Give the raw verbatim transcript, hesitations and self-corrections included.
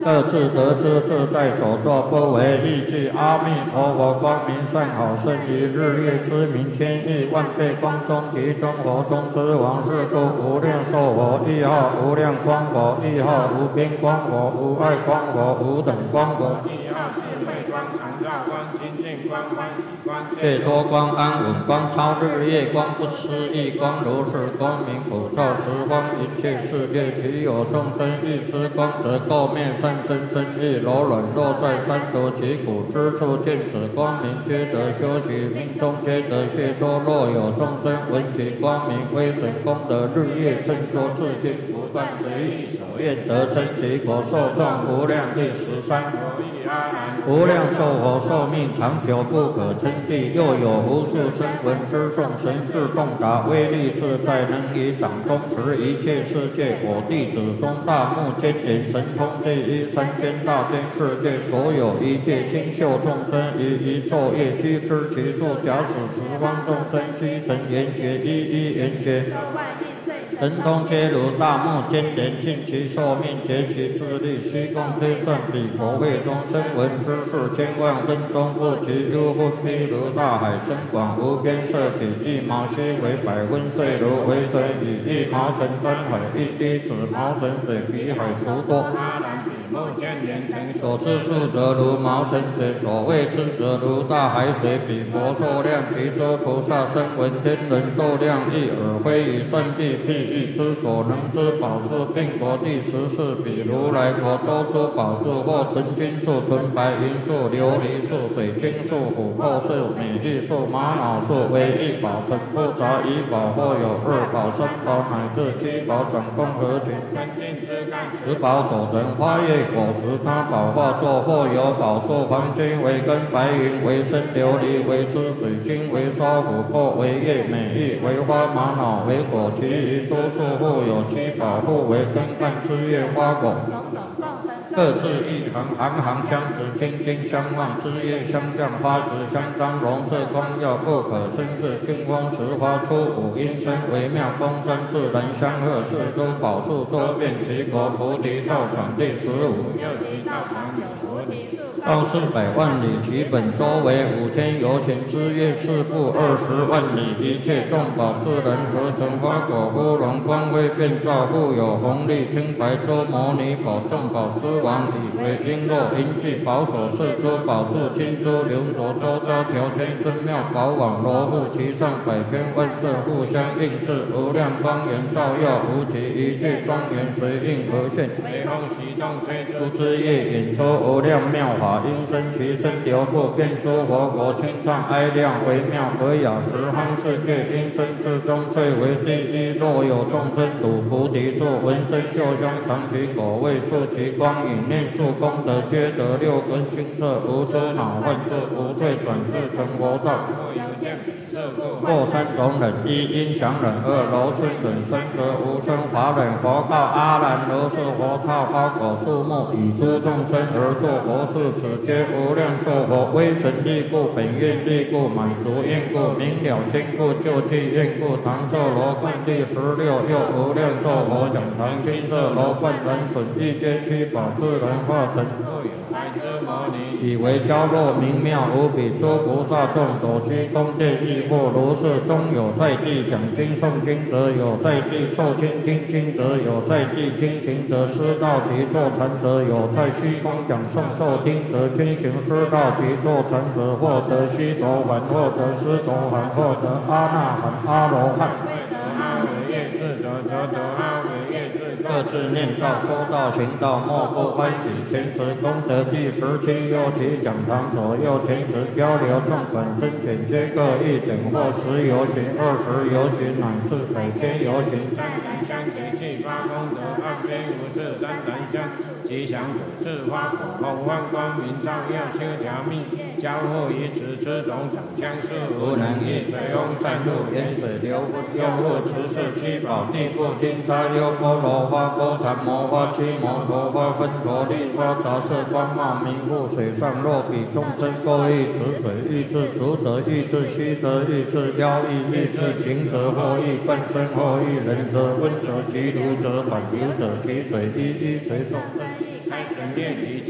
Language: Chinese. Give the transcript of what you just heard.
各自得知自在所作不为意计。阿弥陀佛，光明善好，胜于日月之明，千亿万倍光中集中佛中之王，是故无量寿佛，一号无量光佛，一号无边光佛，无碍光佛，无等光佛，一号智慧光、常照光、清净光、欢喜光、解脱光、安稳光、超日月光、不思议光、如是光明普照十方一切世界，其有众生欲知光，则垢面善身身意柔软，若在三途其苦之处见此光明，皆得修习，命中皆得解脱。若有众生闻其光明威神功德，日夜称说自信，不断随意所愿得生其国，寿众无量。第十三。无量寿佛寿命长久不可称计，又有无数声闻之众，神智洞达，威力自在，能以掌中持一切世界。我弟子中大目犍连神通第一，三千大千世界所有一切清秀众生，于一昼夜悉知其数。假使十方众生悉成圆觉，一一圆觉，神通皆如大目犍连，尽其寿命，竭其智力，虚空推算彼佛会中声闻之事，千万分钟不其幽分，譬如大海深广无边，色起一毛须为百分岁，如为水以一毛尘沾海，一滴子毛尘水比海除多。目犍连等所知数则如毛尘水，所谓之则如大海水，比佛寿量，其诸菩萨声闻天人寿量亦尔，非以算计譬喻之所能知宝树，并国第十四，比如来国多出宝树，或纯金树、纯白银树、琉璃树、水晶树、琥珀树、美玉树、玛瑙树，为一宝成不杂一宝，或有二宝、三宝乃至七宝，转共合群，根茎枝干，十宝所成花叶果实，他宝化作，或有宝树，黄金为根，白云为身，琉璃为枝，水晶为梢，琥珀为叶，美玉为花，玛瑙为果，其余诸树互有七宝，互为根干枝叶花果，各自一行，行行相持，金金相望，枝叶相向，花实相当，容色光耀，不可生视。清风持花出五音声，微妙光声，自然相和。四周宝树周遍其国，菩提道场第十五。又其道场有菩提树，道四百万里，其本周为五千由旬，枝叶四部二十万里，一切众宝自然合成，花果芙蓉，光辉遍照，复有红绿青白洲摩尼宝，众宝之王，以为璎珞银器宝所饰，珠宝柱金珠流着，周遭条圈真妙宝网，罗布其上，百千万色互相映饰，无量光源照耀，无其一切庄严随应而现，微风习动吹出枝叶，引出无量妙法，音声其声流布，遍诸佛国，清唱哀亮，微妙和雅，十方世界音声之中最为第一。若有众生睹菩提树，闻声嗅香，尝其果味，触其光影，念数功德，皆得六根清澈，无出恼患处，不退转世成佛道。或三种忍：一音响忍，二柔顺忍，三则无声法忍。佛告阿难：如是佛刹花果树木，以诸众生而作佛事，此皆无量寿佛，威神力故，本愿力故，满足愿故，明了坚固，救济愿故。唐寿罗冠第十六，又无量寿佛讲堂，金色罗冠人损，一皆七宝自然化成。来之摩尼，以为娇弱明妙无比，诸菩萨众所居宫殿亦复如是。中有在地讲经诵经者，有在地受经听经者，有在地听行者，师道及坐禅者，有在虚空讲诵受听者，均行师道及坐禅者，获得须陀洹，获得斯陀含，获得阿那含、阿罗汉。阿惟越智者，则得阿惟越智。各自念道、说道、行道，莫不欢喜。前持功德第十七，右其讲堂左右前持交流，众本身简皆各一等，或十由旬、二十由旬，乃至百千由旬。湛然相结气发功德，岸边无事湛然相吉祥果是花果，红万光明照耀，修条密交互于此，此种长相似，无能易。水翁散入，沿水流复，又复持是七宝，地部金沙优波罗花、波檀摩花、七摩陀花、分陀利花，杂色光茂明复。水上若比众生各欲持水，欲至足者欲至虚则欲至腰欲欲至情者，或欲半身，或欲人者温者其如者，反流者其水一一随众生意开神殿及